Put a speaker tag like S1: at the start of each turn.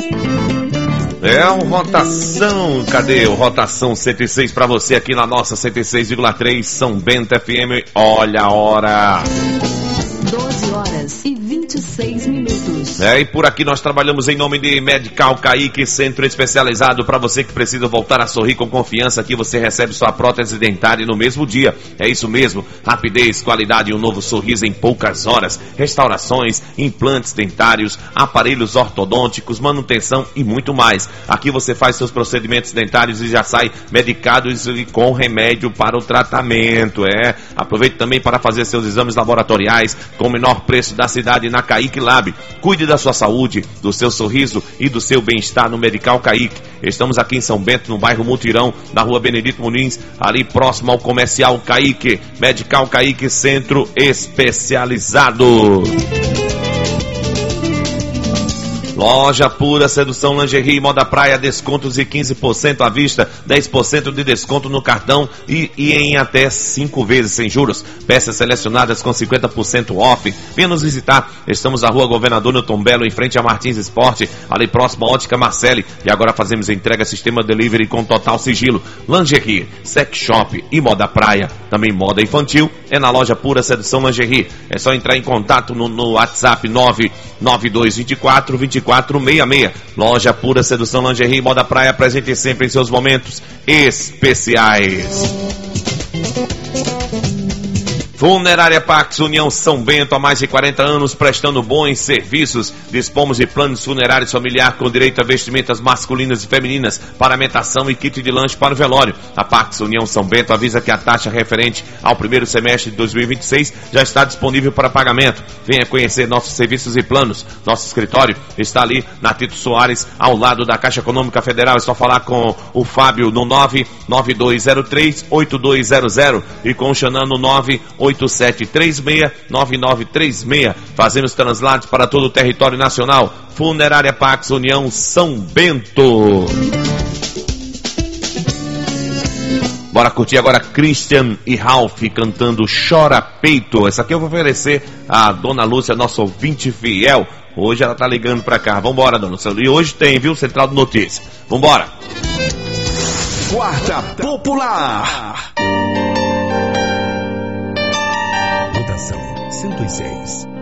S1: É um Rotação, cadê o Rotação 106 pra você aqui na nossa 106,3 São Bento FM. Olha a hora.
S2: 12 horas e 26 minutos.
S1: E por aqui nós trabalhamos em nome de Medical Kaique, centro especializado para você que precisa voltar a sorrir com confiança. Aqui você recebe sua prótese dentária no mesmo dia. É isso mesmo, rapidez, qualidade e um novo sorriso em poucas horas. Restaurações, implantes dentários, aparelhos ortodônticos, manutenção e muito mais. Aqui você faz seus procedimentos dentários e já sai medicados e com remédio para o tratamento. Aproveite também para fazer seus exames laboratoriais com o menor preço da cidade na Kaique Lab. Cuide da sua saúde, do seu sorriso e do seu bem-estar no Medical Kaique. Estamos aqui em São Bento, no bairro Mutirão, na rua Benedito Muniz, ali próximo ao comercial Kaique. Medical Kaique, centro especializado. Loja Pura Sedução Lingerie Moda Praia, descontos de 15% à vista, 10% de desconto no cartão e em até 5 vezes sem juros. Peças selecionadas com 50% off. Venha nos visitar. Estamos na rua Governador Newton Belo, em frente a Martins Esporte, ali próximo à Ótica Marcelli. E agora fazemos entrega sistema delivery com total sigilo. Lingerie, sex shop e moda praia. Também moda infantil é na Loja Pura Sedução Lingerie. É só entrar em contato no WhatsApp 99224-2466. Loja Pura Sedução Lingerie Moda Praia, presente sempre em seus momentos especiais. Funerária Pax União São Bento, há mais de 40 anos prestando bons serviços. Dispomos de planos funerários familiar com direito a vestimentas masculinas e femininas, paramentação e kit de lanche para o velório. A Pax União São Bento avisa que a taxa referente ao primeiro semestre de 2026 já está disponível para pagamento. Venha conhecer nossos serviços e planos. Nosso escritório está ali na Tito Soares, ao lado da Caixa Econômica Federal. É só falar com o Fábio no 99203-8200 e com o Xanã no 98736-9936. Fazemos translados para todo o território nacional. Funerária Pax União São Bento. Bora curtir agora Christian e Ralph cantando Chora Peito. Essa aqui eu vou oferecer a Dona Lúcia, nossa ouvinte fiel. Hoje ela tá ligando pra cá. Vambora, Dona Lúcia. E hoje tem, viu? Central de Notícias. Vambora.
S3: Quarta Popular. 106.